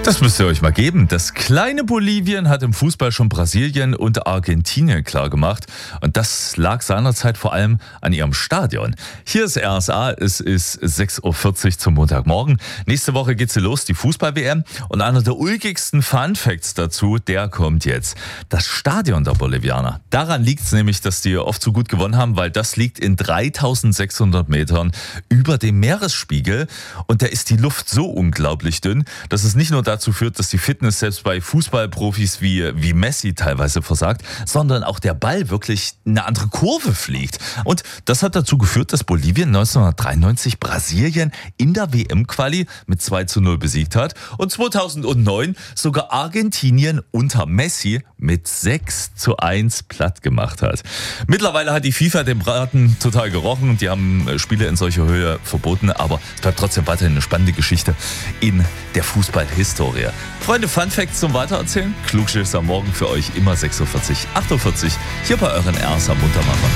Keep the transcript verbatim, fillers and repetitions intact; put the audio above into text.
Das müsst ihr euch mal geben. Das kleine Bolivien hat im Fußball schon Brasilien und Argentinien klargemacht. Und das lag seinerzeit vor allem an ihrem Stadion. Hier ist R S A, es ist sechs Uhr vierzig zum Montagmorgen. Nächste Woche geht sie los, die Fußball-W M. Und einer der ulkigsten Fun-Facts dazu, der kommt jetzt. Das Stadion der Bolivianer. Daran liegt es nämlich, dass die oft so gut gewonnen haben, weil das liegt in dreitausendsechshundert Metern über dem Meeresspiegel. Und da ist die Luft so unglaublich dünn, dass es nicht nur dazu führt, dass die Fitness selbst bei Fußballprofis wie, wie Messi teilweise versagt, sondern auch der Ball wirklich eine andere Kurve fliegt. Und das hat dazu geführt, dass Bolivien neunzehnhundertdreiundneunzig Brasilien in der W M-Quali mit zwei zu null besiegt hat und zweitausendneun sogar Argentinien unter Messi mit sechs zu eins platt gemacht hat. Mittlerweile hat die FIFA den Braten total gerochen und die haben Spiele in solcher Höhe verboten, aber es bleibt trotzdem weiterhin eine spannende Geschichte in der Fußballhistorie. Freunde, Fun Facts zum Weitererzählen. Klugschiss am Morgen für euch immer sechs Uhr vierzig, acht Uhr vierzig hier bei euren R S A Muntermacher.